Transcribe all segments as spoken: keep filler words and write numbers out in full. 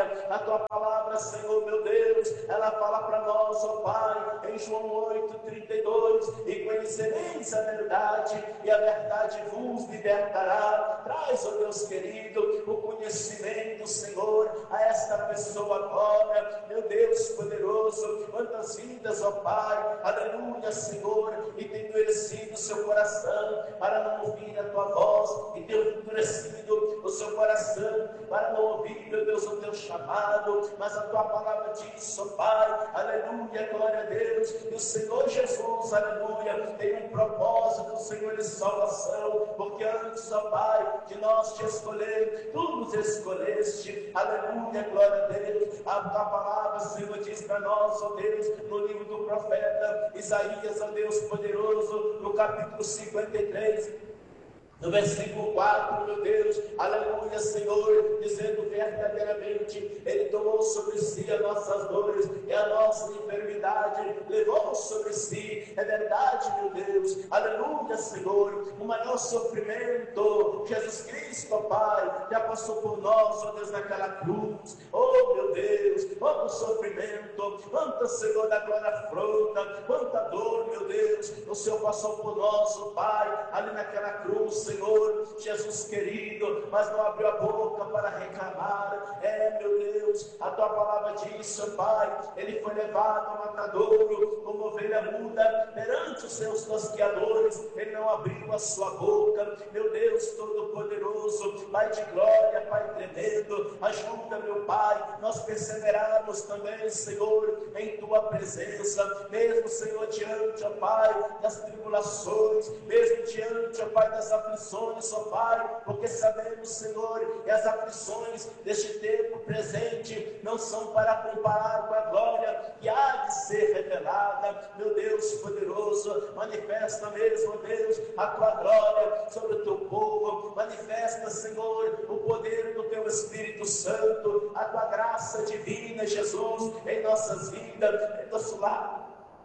glória. A tua palavra, Senhor meu Deus, ela fala para nós, ó Pai, em João oito, trinta e dois, e conhecereis a verdade, e a verdade vos libertará. Traz, ó Deus querido, o conhecimento, Senhor, a esta pessoa agora, meu Deus poderoso. Quantas vidas, ó Pai, aleluia, Senhor, e tem endurecido o seu coração para não ouvir a tua voz, e tem endurecido o seu coração para não ouvir, meu Deus, o teu chamado, mas a tua palavra diz, ó Pai, aleluia, glória a Deus, e o Senhor Jesus, aleluia, tem um propósito, Senhor, de salvação, porque antes, ó Pai, de nós te escolher, tu nos escolheste, aleluia, glória a Deus. A tua palavra, Senhor, diz para nós, ó Deus, no livro do profeta Isaías, ó Deus poderoso, no capítulo cinquenta e três, no versículo quatro, meu Deus, aleluia, Senhor, dizendo verdadeiramente, Ele tomou sobre si as nossas dores e a nossa enfermidade, levou sobre si, é verdade, meu Deus, aleluia, Senhor, o maior sofrimento, Jesus Cristo, ó Pai, já passou por nós, ó Deus, naquela cruz, oh meu Deus, quanto sofrimento, quanta, Senhor, da glória afronta, quanta dor, meu Deus, o Senhor passou por nós, ó Pai, ali naquela cruz, Senhor, Jesus querido, mas não abriu a boca para reclamar. É, meu Deus, a tua palavra diz, ó Pai, ele foi levado ao matadouro como ovelha muda perante os seus tosqueadores, ele não abriu a sua boca. Meu Deus todo-poderoso, Pai de glória, Pai tremendo, ajuda, meu Pai, nós perseveramos também, Senhor, em tua presença, mesmo, Senhor, diante, ó Pai, das tribulações, mesmo diante, ó Pai, das aflições, ó Pai, porque sabemos, Senhor, que as aflições deste tempo presente não são para comparar com a glória que há de ser revelada. Meu Deus poderoso, manifesta mesmo, Deus, a tua glória sobre o teu povo, manifesta, Senhor, o poder do teu Espírito Santo, a tua graça divina, Jesus, em nossas vidas, em nosso lar,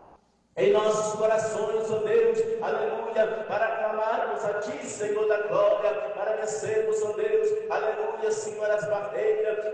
em nossos corações, ó Deus, aleluia, para clamarmos a Ti, Senhor da glória, para descermos, ó Deus, aleluia, Senhor, as barreiras,